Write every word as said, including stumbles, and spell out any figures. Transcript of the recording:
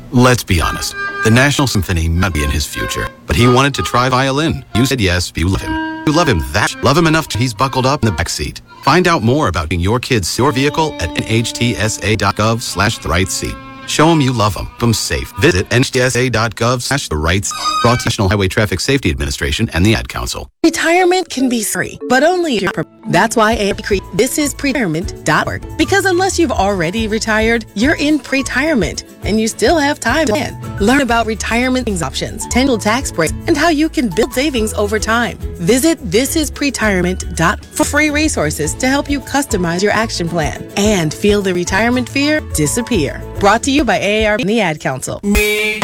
Let's be honest. The National Symphony might be in his future, but he wanted to try violin. You said yes, you love him. You love him that love him enough to he's buckled up in the backseat. Find out more about your kid's your vehicle at N H T S A dot gov slash the right seat. Show them you love them. Keep them safe. Visit N H T S A dot gov slash the right seat. Brought to National Highway Traffic Safety Administration and the Ad Council. Retirement can be free, but only if you're. That's why A P Creek, this is pretirement dot org. Because unless you've already retired, you're in pre-retirement, and you still have time to plan. Learn about retirement options, potential tax breaks, and how you can build savings over time. Visit this is pretirement dot org for free resources to help you customize your action plan and feel the retirement fear disappear. Brought to you by A A R B and the Ad Council.